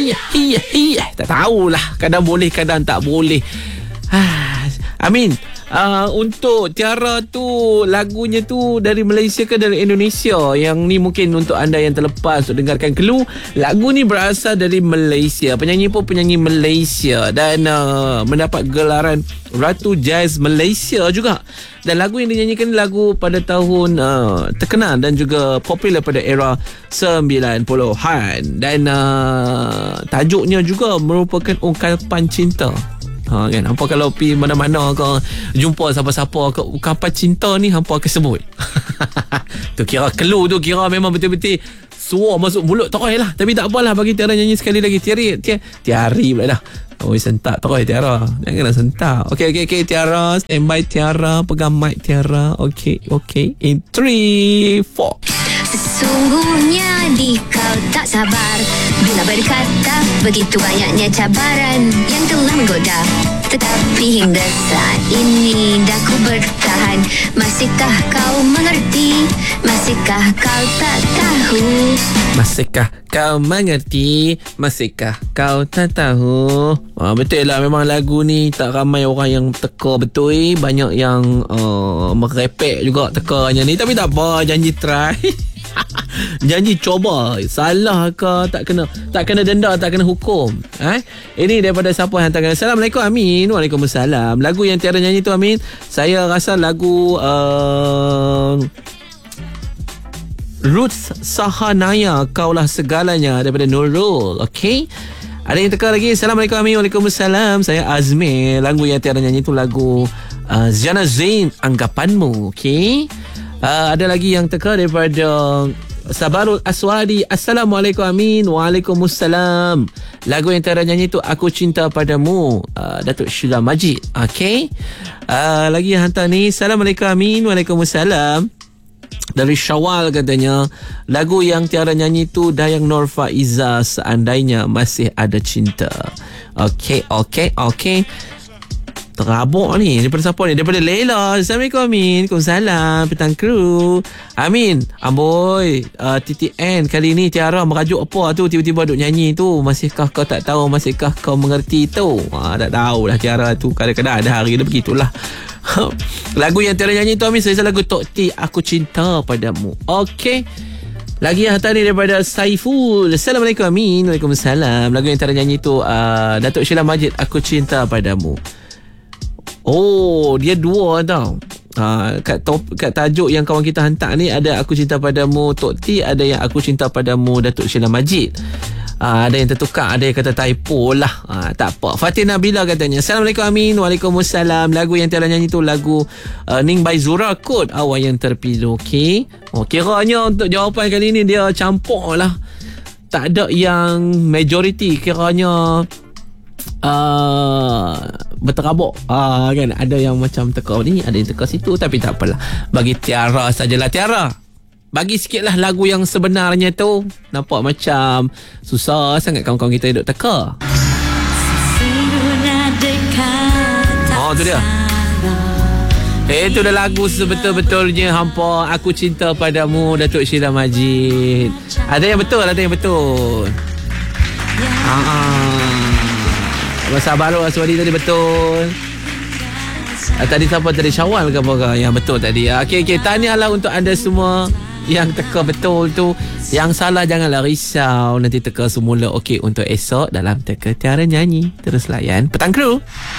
Tak tahulah, kadang boleh kadang tak boleh. Amin. Untuk Tiara tu, lagunya tu dari Malaysia ke dari Indonesia? Yang ni mungkin untuk anda yang terlepas untuk dengarkan clue. Lagu ni berasal dari Malaysia. Penyanyi pun penyanyi Malaysia dan mendapat gelaran Ratu Jazz Malaysia juga. Dan lagu yang dinyanyikan lagu pada tahun terkenal dan juga popular pada era 90-an. Dan tajuknya juga merupakan ungkapan cinta. Kan, hampa kalau pergi mana-mana ke, jumpa siapa-siapa ke, ungkapan cinta ni hampa akan sebut. Tu kira clue tu, kira memang betul-betul suara masuk mulut terus lah. Tapi tak apalah, bagi Tiara nyanyi sekali lagi. Tiari pula dah. Sentak terus Tiara. Janganlah sentak. Okay, Tiara, standby Tiara, pegang mic Tiara. Okay. In 3, 4. Sesungguhnya di kau tak sabar bila berkata begitu banyaknya cabaran yang telah menggoda. Tetapi hingga saat ini dah ku bertahan. Masihkah kau mengerti? Masihkah kau tak tahu? Masihkah kau mengerti? Masihkah kau tak tahu? Betul lah, memang lagu ni tak ramai orang yang teka betul. Banyak yang merepek juga tekannya ni. Tapi tak apa, janji try. Janji coba. Salah ke tak kena denda, tak kena hukum. Ini daripada siapa yang hantarkan. Assalamualaikum. Amin. Waalaikumsalam. Lagu yang Tiara nyanyi tu, Amin, saya rasa lagu Roots Sahanaya, Kaulah Segalanya, daripada Nurul. Okay, ada yang teka lagi. Assalamualaikum. Amin. Waalaikumsalam. Saya Azmi. Lagu yang Tiara nyanyi tu lagu Ziana Zain, Anggapanmu. Okay, ada lagi yang teka daripada Sabarul Aswadi. Assalamualaikum. Amin. Waalaikumsalam. Lagu yang Tiara nyanyi tu Aku Cinta Padamu, Datuk Sheila Majid. Okay, lagi yang hantar ni. Assalamualaikum. Amin. Waalaikumsalam. Dari Syawal katanya, lagu yang Tiara nyanyi tu Dayang Nur Faiza, Seandainya Masih Ada Cinta. Okay. Terabuk ni. Daripada siapa ni? Daripada Leila. Assalamualaikum. Amin. Waalaikumsalam. Petang kru. Amin. Amboi, TTN kali ni Tiara merajuk apa tu, tiba-tiba duk nyanyi tu. Masihkah kau tak tahu? Masihkah kau mengerti tu? Tak tahulah Tiara tu. Kadang-kadang ada hari dia begitulah. Lagu yang Tiara nyanyi tu, Amin, saya lagu Tok T, Aku Cinta Padamu. Okay, lagi yang hantar ni daripada Saiful. Assalamualaikum. Amin. Waalaikumsalam. Lagu yang Tiara nyanyi tu Datuk Sheila Majid, Aku Cinta Padamu. Oh, dia dua tau. Kat tajuk yang kawan kita hantar ni, ada Aku Cinta Padamu Tok T, ada yang Aku Cinta Padamu Datuk Sheila Majid. Ada yang tertukar, ada yang kata typo lah. Tak apa. Fatih Nabila katanya, Assalamualaikum. Amin. Waalaikumsalam. Lagu yang Tiara nyanyi tu lagu Ning by Zura Kot, Awal Yang Terpilu. Okay, kiranya untuk jawapan kali ni dia campur lah. Tak ada yang majority. Kiranya berterabuk kan, ada yang macam teka ni, ada yang teka situ. Tapi tak apalah, bagi Tiara sajalah. Tiara, bagi sikit lah lagu yang sebenarnya tu. Nampak macam susah sangat kawan-kawan kita duk teka. Tu dia. Itu dah lagu sebetul-betulnya hampa, Aku Cinta Padamu, Datuk Sheila Majid. Ada yang betul, ada yang betul. Masa baru Aswadi tadi betul. Tadi siapa tadi, Syawal ke apa? Yang betul tadi. Okey, tahniahlah untuk anda semua yang teka betul tu. Yang salah janganlah risau, nanti teka semula. Okey, untuk esok dalam Teka Tiara Nyanyi, terus layan Petang Kru.